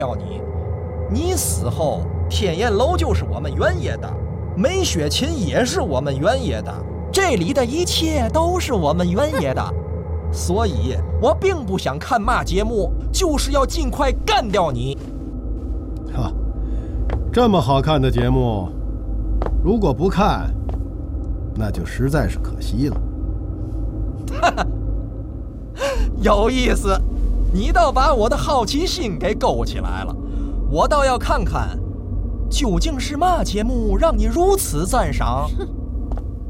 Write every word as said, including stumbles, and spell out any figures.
掉你，你死后天燕楼就是我们原野的，梅雪琴也是我们原野的，这里的一切都是我们原野的。所以我并不想看嘛节目，就是要尽快干掉你。 哈，这么好看的节目，如果不看，那就实在是可惜了。 哈哈，有意思，你倒把我的好奇心给勾起来了。我倒要看看，究竟是嘛节目让你如此赞赏？